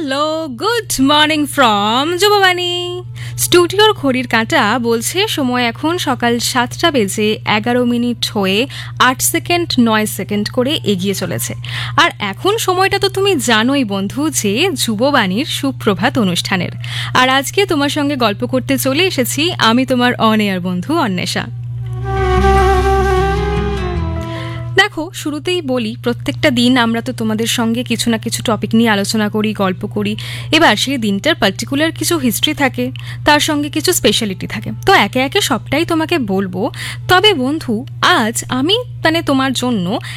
Hello, good morning from যুববাণী। স্টুডিওর ঘড়ির কাঁটা বলছে সময় এখন সকাল 7টা বেজে 11 মিনিট হয়ে 8 সেকেন্ড 9 সেকেন্ড করে এগিয়ে চলেছে। আর এখন সময়টা তো তুমি জানোই বন্ধু যে যুববাণীর সুপ্রভাত অনুষ্ঠানের। আর আজকে তোমার সঙ্গে গল্প করতে চলে এসেছি আমি তোমার অন এয়ার বন্ধু অন্বেষা। দেখো, শুরুতেই বলি, প্রত্যেকটা দিন আমরা তো তোমাদের সঙ্গে কিছু না কিছু টপিক নিয়ে আলোচনা করি, গল্প করি। এবার সেই দিনটার পার্টিকুলার কিছু হিস্ট্রি থাকে, তার সঙ্গে কিছু স্পেশালিটি থাকে, তো একে একে সবটাই তোমাকে বলবো। তবে বন্ধু, আজ আমি তোমার জন্য